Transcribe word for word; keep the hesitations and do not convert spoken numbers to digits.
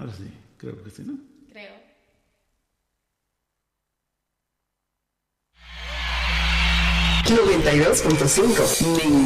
Ahora sí, creo que sí, ¿no? Creo. noventa y dos punto cinco